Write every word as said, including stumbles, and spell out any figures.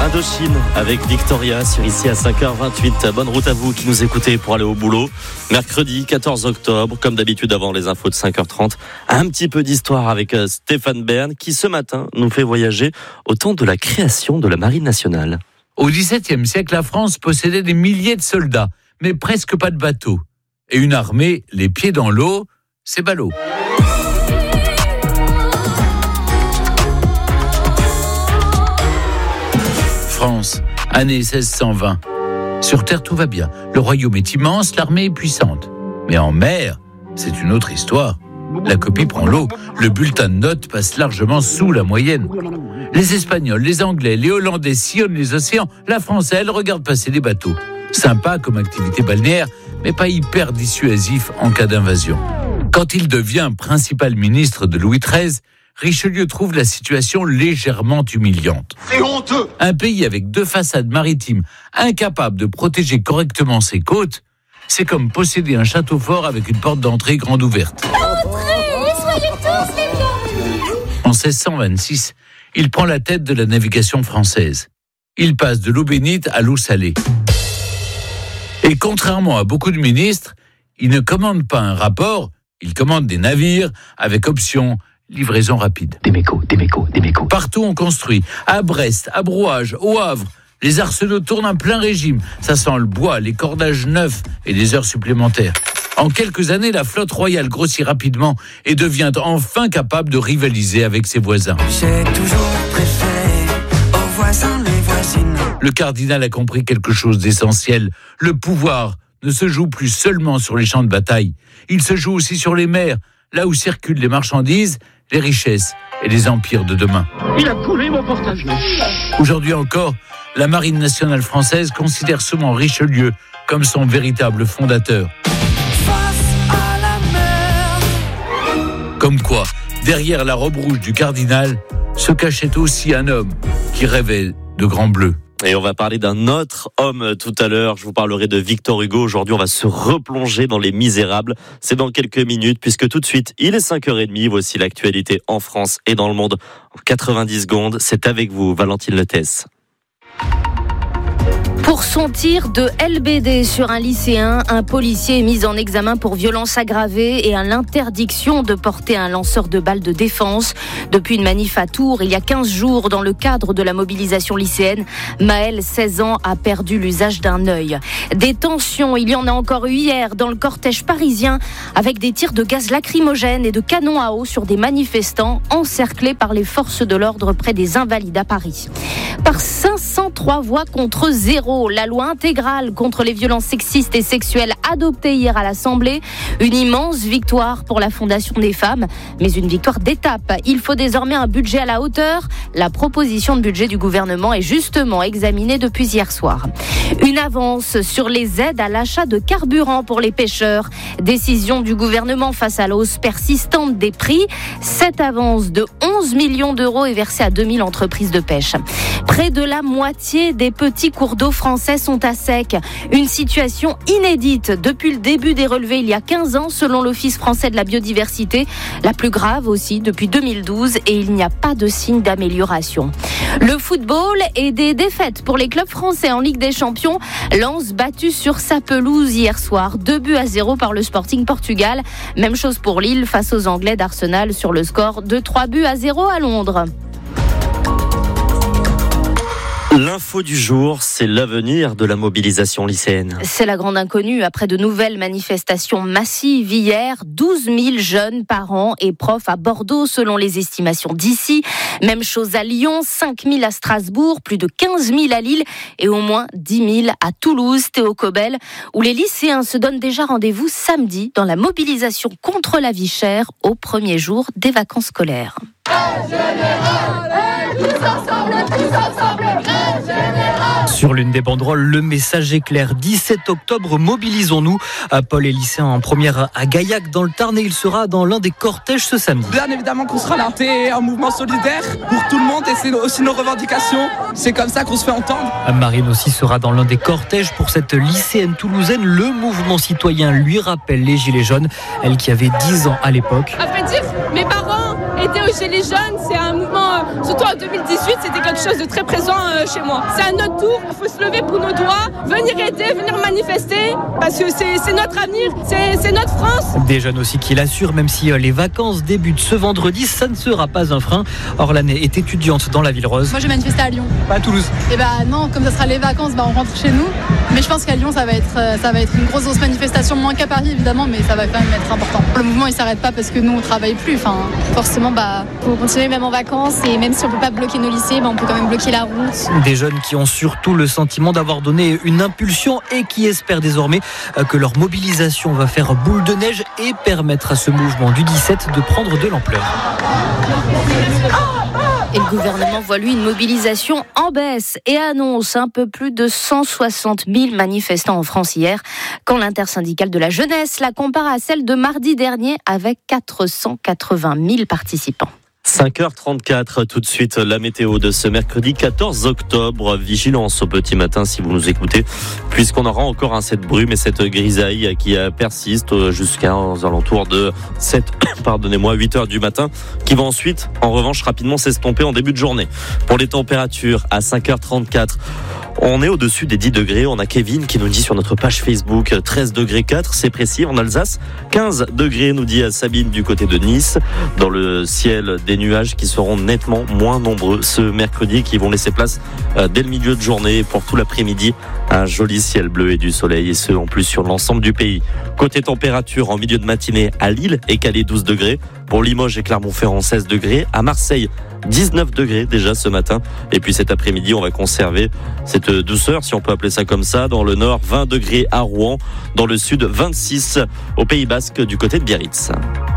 Indochine avec Victoria sur ici à cinq heures vingt-huit. Bonne route à vous qui nous écoutez pour aller au boulot. Mercredi quatorze octobre, comme d'habitude avant les infos de cinq heures trente, un petit peu d'histoire avec Stéphane Bern qui ce matin nous fait voyager au temps de la création de la Marine nationale. Au dix-septième siècle, la France possédait des milliers de soldats, mais presque pas de bateaux. Et une armée, les pieds dans l'eau, c'est ballot. France, année seize cent vingt. Sur terre, tout va bien. Le royaume est immense, l'armée est puissante. Mais en mer, c'est une autre histoire. La copie prend l'eau. Le bulletin de notes passe largement sous la moyenne. Les Espagnols, les Anglais, les Hollandais sillonnent les océans. La France, elle, regarde passer des bateaux. Sympa comme activité balnéaire, mais pas hyper dissuasif en cas d'invasion. Quand il devient principal ministre de Louis treize, Richelieu trouve la situation légèrement humiliante. C'est honteux! Un pays avec deux façades maritimes, incapable de protéger correctement ses côtes, c'est comme posséder un château fort avec une porte d'entrée grande ouverte. Entrez, soyez tous les bienvenus! En seize cent vingt-six, il prend la tête de la navigation française. Il passe de l'eau bénite à l'eau salée. Et contrairement à beaucoup de ministres, il ne commande pas un rapport, il commande des navires avec option livraison rapide. Des mécos, des mécos, des mécos. Partout on construit. À Brest, à Brouage, au Havre, les arsenaux tournent en plein régime. Ça sent le bois, les cordages neufs et des heures supplémentaires. En quelques années, la flotte royale grossit rapidement et devient enfin capable de rivaliser avec ses voisins. J'ai toujours préféré aux voisins les voisines. Le cardinal a compris quelque chose d'essentiel. Le pouvoir ne se joue plus seulement sur les champs de bataille. Il se joue aussi sur les mers, là où circulent les marchandises, les richesses et les empires de demain. Il a coulé mon porte-avions. Aujourd'hui encore, la Marine nationale française considère souvent Richelieu comme son véritable fondateur. Face à la mer. Comme quoi, derrière la robe rouge du cardinal, se cachait aussi un homme qui rêvait de grand bleu. Et on va parler d'un autre homme tout à l'heure. Je vous parlerai de Victor Hugo. Aujourd'hui, on va se replonger dans Les Misérables. C'est dans quelques minutes, puisque tout de suite, il est cinq heures trente. Voici l'actualité en France et dans le monde en quatre-vingt-dix secondes. C'est avec vous, Valentine Letès. Pour son tir de L B D sur un lycéen, un policier est mis en examen pour violence aggravée et à l'interdiction de porter un lanceur de balles de défense. Depuis une manif à Tours, il y a quinze jours, dans le cadre de la mobilisation lycéenne, Maël, seize ans, a perdu l'usage d'un œil. Des tensions, il y en a encore eu hier dans le cortège parisien, avec des tirs de gaz lacrymogène et de canons à eau sur des manifestants encerclés par les forces de l'ordre près des Invalides à Paris. Par cinq cent trois voix contre zéro, la loi intégrale contre les violences sexistes et sexuelles adoptée hier à l'Assemblée. Une immense victoire pour la Fondation des femmes, mais une victoire d'étape. Il faut désormais un budget à la hauteur. La proposition de budget du gouvernement est justement examinée depuis hier soir. Une avance sur les aides à l'achat de carburant pour les pêcheurs. Décision du gouvernement face à la hausse persistante des prix. Cette avance de onze millions d'euros est versée à deux mille entreprises de pêche. Près de la moitié des petits cours d'eau français sont à sec. Une situation inédite depuis le début des relevés il y a quinze ans, selon l'Office français de la biodiversité. La plus grave aussi depuis deux mille douze et il n'y a pas de signe d'amélioration. Le football et des défaites pour les clubs français en Ligue des Champions. Lens battu sur sa pelouse hier soir. deux buts à zéro par le Sporting Portugal. Même chose pour Lille face aux Anglais d'Arsenal sur le score de trois buts à zéro à Londres. L'info du jour, c'est l'avenir de la mobilisation lycéenne. C'est la grande inconnue. Après de nouvelles manifestations massives hier, douze mille jeunes, parents et profs à Bordeaux selon les estimations d'ici. Même chose à Lyon, cinq mille à Strasbourg, plus de quinze mille à Lille et au moins dix mille à Toulouse, Théo Cobel, où les lycéens se donnent déjà rendez-vous samedi dans la mobilisation contre la vie chère au premier jour des vacances scolaires. Sur l'une des banderoles, le message est clair. dix-sept octobre, mobilisons-nous. Paul est lycéen en première à Gaillac dans le Tarn et il sera dans l'un des cortèges ce samedi. Bien évidemment qu'on sera là. C'est un mouvement solidaire pour tout le monde et c'est aussi nos revendications. C'est comme ça qu'on se fait entendre. Marine aussi sera dans l'un des cortèges pour cette lycéenne toulousaine. Le mouvement citoyen lui rappelle les Gilets jaunes, elle qui avait dix ans à l'époque. À vrai dire, mes parents étaient aux Gilets jaunes. C'est un mouvement surtout en deux mille dix-huit, c'était quelque chose de très présent euh, chez moi. C'est à notre tour, il faut se lever pour nos droits, venir aider, venir manifester, parce que c'est, c'est notre avenir, c'est, c'est notre France. Des jeunes aussi qui l'assurent, même si les vacances débutent ce vendredi, ça ne sera pas un frein. Orlane est étudiante dans la Ville Rose. Moi je vais manifester à Lyon. Pas à Toulouse. Et bah non, comme ça sera les vacances, bah on rentre chez nous. Mais je pense qu'à Lyon ça va être, ça va être une grosse, grosse manifestation, moins qu'à Paris évidemment, mais ça va quand même être important. Le mouvement il s'arrête pas parce que nous on travaille plus. Enfin, forcément, bah faut continuer même en vacances et même si on peut pas bloquer nos lycées, bah on peut quand même bloquer la route. Des jeunes qui ont surtout le sentiment d'avoir donné une impulsion et qui espèrent désormais que leur mobilisation va faire boule de neige et permettre à ce mouvement du dix-sept de prendre de l'ampleur. Et le gouvernement voit lui une mobilisation en baisse et annonce un peu plus de cent soixante mille manifestants en France hier, quand l'intersyndicale de la jeunesse la compare à celle de mardi dernier avec quatre cent quatre-vingt mille participants. cinq heures trente-quatre, tout de suite la météo de ce mercredi quatorze octobre. Vigilance au petit matin si vous nous écoutez, puisqu'on aura encore hein, cette brume et cette grisaille qui persiste jusqu'à aux alentours de sept, pardonnez-moi, huit heures du matin, qui va ensuite, en revanche, rapidement s'estomper en début de journée. Pour les températures, à cinq heures trente-quatre, on est au-dessus des dix degrés. On a Kevin qui nous dit sur notre page Facebook treize degrés quatre, c'est précis. En Alsace, quinze degrés, nous dit Sabine du côté de Nice. Dans le ciel, des nuages qui seront nettement moins nombreux ce mercredi, qui vont laisser place dès le milieu de journée pour tout l'après-midi. Un joli ciel bleu et du soleil, et ce en plus sur l'ensemble du pays. Côté température, en milieu de matinée, à Lille et Calais, douze degrés. Pour Limoges et Clermont-Ferrand, seize degrés. À Marseille, dix-neuf degrés déjà ce matin. Et puis cet après-midi, on va conserver cette douceur, si on peut appeler ça comme ça. Dans le nord, vingt degrés à Rouen. Dans le sud, vingt-six au Pays Basque du côté de Biarritz.